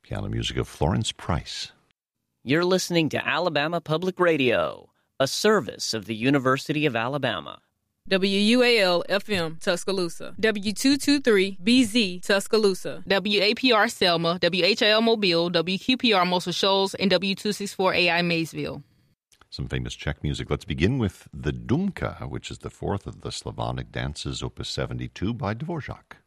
Piano music of Florence Price. You're listening to Alabama Public Radio, a service of the University of Alabama. WUAL-FM, Tuscaloosa. W223-BZ, Tuscaloosa. WAPR Selma, WHIL Mobile, WQPR Muscle Shoals, and W264AI Maysville. Some famous Czech music. Let's begin with the Dumka, which is the fourth of the Slavonic dances, Opus 72 by Dvorak.